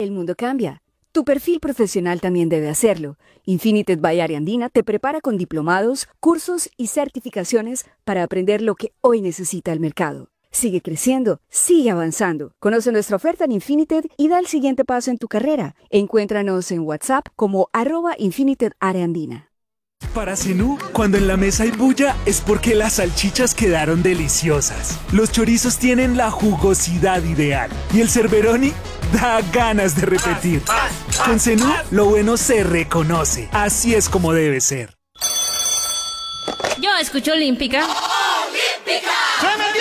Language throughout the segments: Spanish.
El mundo cambia. Tu perfil profesional también debe hacerlo. Infinited by Areandina te prepara con diplomados, cursos y certificaciones para aprender lo que hoy necesita el mercado. Sigue creciendo, sigue avanzando. Conoce nuestra oferta en Infinited y da el siguiente paso en tu carrera. Encuéntranos en WhatsApp como @InfinitedAreandina. Para Zenú, cuando en la mesa hay bulla es porque las salchichas quedaron deliciosas. Los chorizos tienen la jugosidad ideal y el Cerberoni da ganas de repetir. Con Zenú, lo bueno se reconoce. Así es como debe ser. Yo escucho Olímpica. ¡Olímpica! ¡Se metió!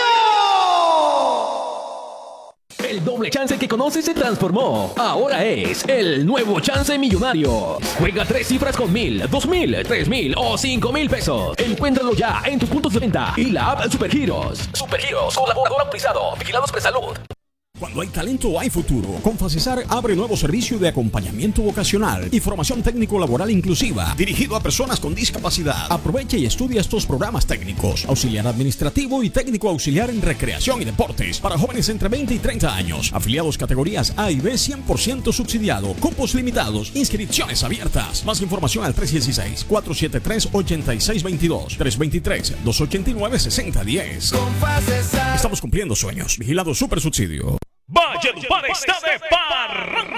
El doble chance que conoces se transformó. Ahora es el nuevo chance millonario. Juega 3 cifras con 1,000, 2,000, 3,000 o 5,000 pesos. Encuéntralo ya en tus puntos de venta y la app Supergiros. Supergiros, colaborador autorizado. Vigilados Presalud. Cuando hay talento, hay futuro. Con Facesar abre nuevo servicio de acompañamiento vocacional y formación técnico-laboral inclusiva, dirigido a personas con discapacidad. Aprovecha y estudia estos programas técnicos: auxiliar administrativo y técnico auxiliar en recreación y deportes, para jóvenes entre 20 y 30 años. Afiliados categorías A y B 100% subsidiado. Cupos limitados. Inscripciones abiertas. Más información al 316-473-8622. 323-289-6010. Estamos cumpliendo sueños. Vigilado Super Subsidio. Valledupar está de parranda.